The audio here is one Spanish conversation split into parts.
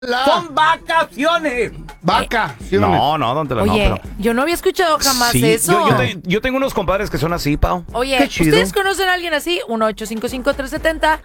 Son vacaciones. Vacaciones. No, don Tela, Oye, no, pero... yo no había escuchado jamás Sí, eso. yo tengo unos compadres que son así, Pau. Oye, Qué chido. ¿ustedes conocen a alguien así? 1-855-370.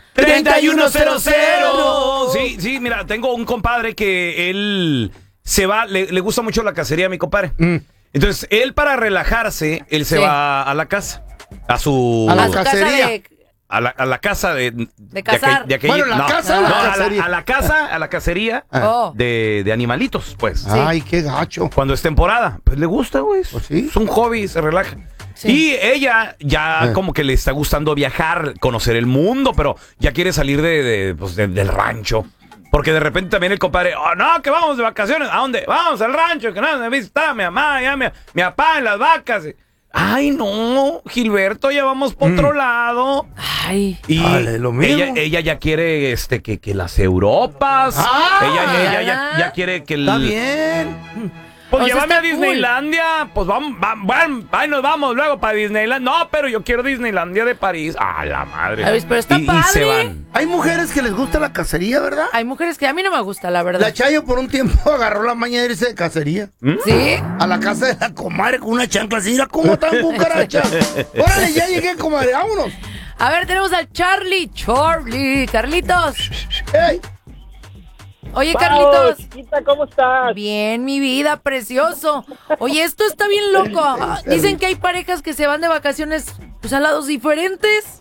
3100. Sí, mira, tengo un compadre que él se va, le gusta mucho la cacería a mi compadre. Entonces, él para relajarse, él se va a la casa. A su A la casa cacería. a la casa de cazar. Bueno, ¿la casa o la cacería? a la cacería Oh. de animalitos, pues. Ay, qué gacho. Cuando es temporada, pues le gusta, güey. Pues sí. Es un hobby, se relaja. Sí. Y ella ya como que le está gustando viajar, conocer el mundo, pero ya quiere salir del rancho. Porque de repente también el compadre, no, que vamos de vacaciones. ¿A dónde? Vamos al rancho, que nada, me visita mi mamá, ya mi papá en las vacas. Ay, no, Gilberto, ya vamos por otro lado. Ay. Y Dale, lo mismo. ella ya quiere que las Europas. Ella ya quiere que Está bien. Pues O sea, llévame a está cool. Disneylandia. Pues vamos, ahí nos vamos luego para Disneyland. No, pero yo quiero Disneylandia de París. Ah, la madre. Ay, pero está y padre. se van. Hay mujeres que les gusta la cacería, ¿verdad? Hay mujeres que a mí no me gusta, la verdad. La Chayo por un tiempo agarró la maña de irse de cacería. ¿Sí? A la casa de la comadre con una chancla así. Mira cómo están cucarachas. Órale, ya llegué, comadre. Vámonos. A ver, tenemos al Charlie. Carlitos. ¡Ey! Oye, Pau, Carlitos. chiquita, ¿cómo estás? Bien, mi vida, precioso. Oye, esto está bien loco. Dicen que hay parejas que se van de vacaciones pues, a lados diferentes.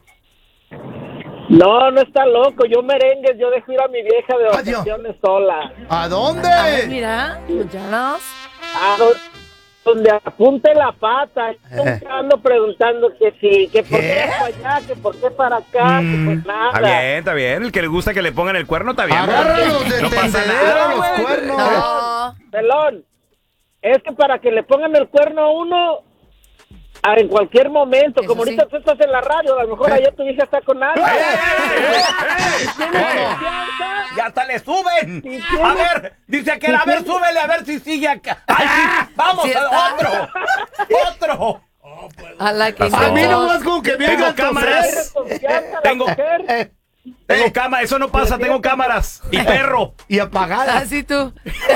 No está loco. Yo merengues, yo dejo ir a mi vieja de Adiós. vacaciones sola. ¿A dónde? A ver, mira, ya nos. Donde apunte la pata. Ando preguntando que sí, que por qué para allá, que por qué para acá, que pues nada. Está bien. El que le gusta que le pongan el cuerno está bien. Agárralos de No pasa tendedero nada, los güey. cuernos. No. Pelón, es que para que le pongan el cuerno a uno en cualquier momento, Eso como sí. ahorita tú estás en la radio, a lo mejor allá tu hija está con alguien. ¿Tienes ¡Ey! confianza? ¡Ya hasta le suben! Sí, A ver, dice que a ver, súbele, a ver si sigue acá. ¡Ay, sí! ¡Vamos! Sí está. ¡Otro! A la que A mí nomás como que Tengo vengan cámaras. Confianza, la Tengo- mujer. Tengo cámaras, eso no pasa, tengo cámaras. Y perro. Y apagada. Así tú.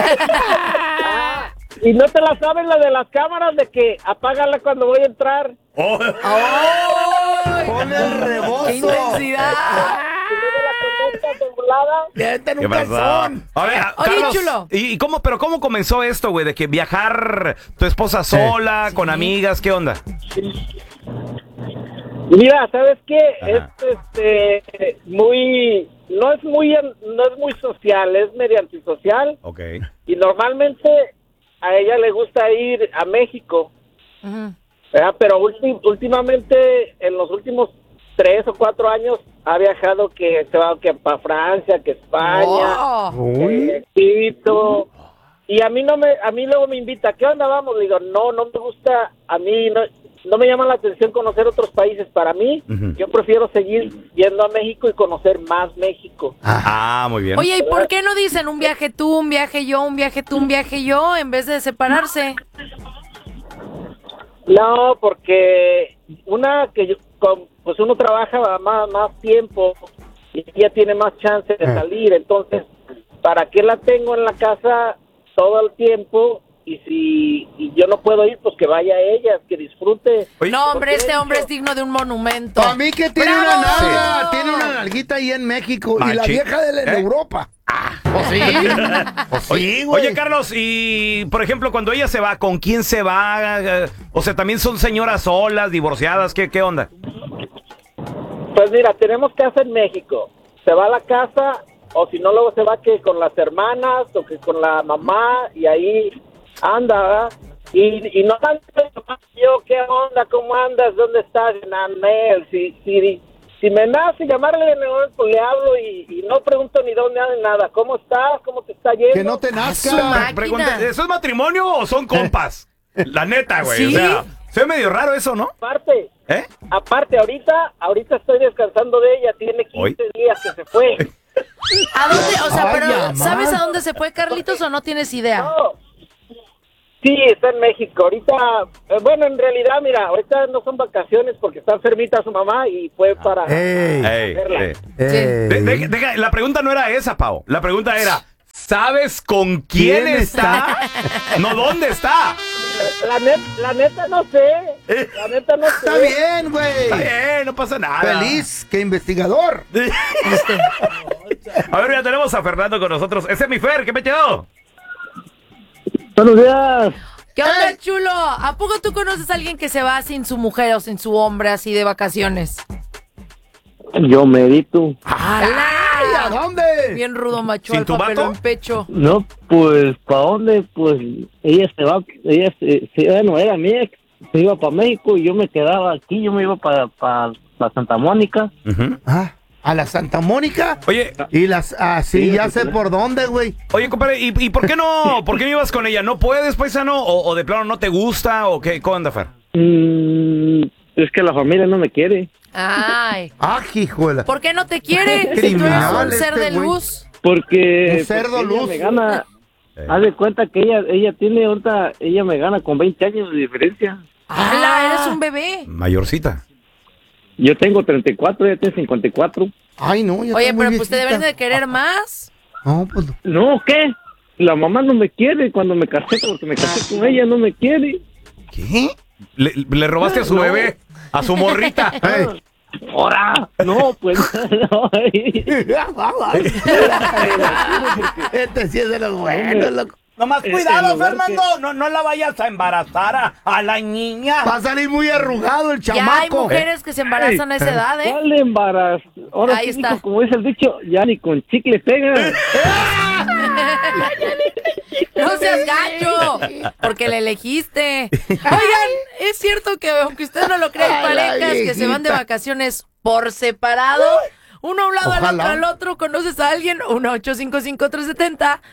Y no te la sabes la de las cámaras de que apágala cuando voy a entrar. Oh. ¡Ay! Pon el rebozo. ¡Qué intensidad! Y luego la tormenta de volada. Vete en ¿Qué un pasó? calzón. A ver, Oye, Carlos, chulo. ¿y cómo comenzó esto, güey? De que viajar tu esposa sola, con amigas, ¿qué onda? Mira, ¿sabes qué? Ajá. Es no es muy social, es medio antisocial. Ok. Y normalmente a ella le gusta ir a México, Ujú. ¿verdad? Pero últimamente, en los últimos 3 o 4 años, ha viajado que se va que para Francia, que España, Oh. Egipto. Y a mí luego me invita, ¿qué onda vamos? Le digo, no me gusta, a mí no me llama la atención conocer otros países. Para mí, Ujú. yo prefiero seguir yendo a México y conocer más México. Ah, muy bien. Oye, ¿y por qué no dicen un viaje tú, un viaje yo, un viaje tú, un viaje yo, en vez de separarse? No, porque pues uno trabaja más tiempo y ella tiene más chance de salir. Entonces, ¿para qué la tengo en la casa todo el tiempo? Y yo no puedo ir, pues que vaya ella, que disfrute. Oye, No, hombre, este hombre es digno de un monumento. Para mí que tiene ¡Bravo! una nalga, tiene una nalguita ahí en México y la Machi. vieja de él en Europa. Pues sí. Pues sí, güey. Oye, Carlos, y por ejemplo, cuando ella se va, ¿con quién se va? O sea, ¿también son señoras solas, divorciadas? ¿Qué onda? Pues mira, tenemos casa en México. Se va a la casa, o si no, luego se va que con las hermanas o que con la mamá, y ahí anda, ¿verdad? Y no tanto yo, ¿qué onda? ¿Cómo andas? ¿Dónde estás? Anel, si me nace llamarle, pues le hablo y no pregunto ni dónde anda, nada. ¿Cómo estás? ¿Cómo te está yendo? Que no te Su nazca. máquina. Pregunta, ¿eso es matrimonio o son compas? La neta, güey. ¿Sí? O sea, se ve medio raro eso, ¿no? Aparte, ahorita estoy descansando de ella, tiene 15 Hoy. días que se fue. ¿A dónde? O sea, Ay, pero mamá. ¿sabes a dónde se fue, Carlitos, o no tienes idea? No. Sí, está en México. Ahorita, bueno, en realidad, mira, ahorita no son vacaciones porque está enfermita su mamá y fue para Ey, verla. La pregunta no era esa, Pau. La pregunta era, ¿Sabes con quién está? No, ¿dónde está? La neta no sé. La neta no sé. Está bien, güey. Está bien, no pasa nada. Feliz, que investigador. A ver, ya tenemos a Fernando con nosotros. Ese es mi Fer, ¿qué me quedó? Buenos días. ¿Qué onda, chulo? ¿A poco tú conoces a alguien que se va sin su mujer o sin su hombre así de vacaciones? Yo medito. Ay, ¿a dónde? Bien rudo, macho, ¿Sin el tu papel vato? en pecho. No, pues, ¿para dónde? Pues, ella se va, bueno, era mi ex, se iba para México y yo me quedaba aquí, yo me iba para la Santa Mónica. Ah, a la Santa Mónica. Oye, Y las, sí, ya sé por dónde, güey. oye, compadre, ¿y por qué no? ¿Por qué no ibas con ella? ¿No puedes, paisano? ¿O de plano no te gusta? ¿O qué? ¿Cómo anda, Fer? Es que la familia no me quiere. Ay, Ah, hijuela. ¿por qué no te quiere? Si tú eres Criminal un ser este de güey. luz. Porque Un cerdo porque ella luz. me gana. Haz de cuenta que ella tiene ahorita, ella me gana con 20 años de diferencia. ¡Hala, eres un bebé! Mayorcita. Yo tengo 34, ella tiene 54. Ay, no, ya Oye, está muy pero pues te viejita. deben de querer más. No, pues. No, ¿qué? La mamá no me quiere cuando me casé, porque me casé con ella, no me quiere. ¿Qué? ¿Le robaste a su bebé? ¿A su morrita? Ey. ¡Ahora! No, pues no. Este sí es de los buenos, loco. Nomás en cuidado, lugar Fernando. No la vayas a embarazar a la niña. Va a salir muy arrugado el Ya hay chamaco. mujeres que se embarazan a esa edad, ¿eh? ¿Cuál embarazo? Ahora Ahí sí, está. dijo, como dice el dicho, ya ni con chicle pega. ¡No seas gacho! Porque le elegiste. Oigan, es cierto que aunque usted no lo crea, hay Ay, la parejas que se van de viejita. vacaciones por separado. Uno a un lado, al otro Ojalá. al otro. ¿Conoces a alguien? 1-855-370